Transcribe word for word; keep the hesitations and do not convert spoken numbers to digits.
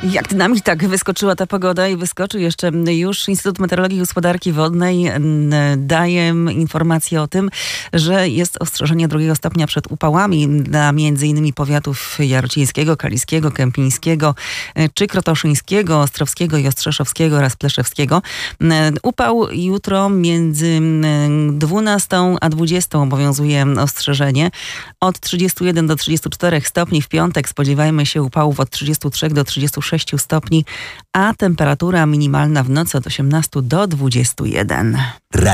Jak dynamit, tak wyskoczyła ta pogoda i wyskoczy jeszcze już Instytut Meteorologii i Gospodarki Wodnej daje informację o tym, że jest ostrzeżenie drugiego stopnia przed upałami dla między innymi powiatów jarocińskiego, kaliskiego, kępińskiego czy krotoszyńskiego, ostrowskiego i ostrzeszowskiego oraz pleszewskiego. Upał jutro między dwunastą a dwudziestą obowiązuje ostrzeżenie. Od trzydziestu jeden do trzydziestu czterech stopni w piątek spodziewajmy się upałów od trzydziestu trzech do trzydziestu sześciu stopni, a temperatura minimalna w nocy od osiemnastu do dwudziestu jeden.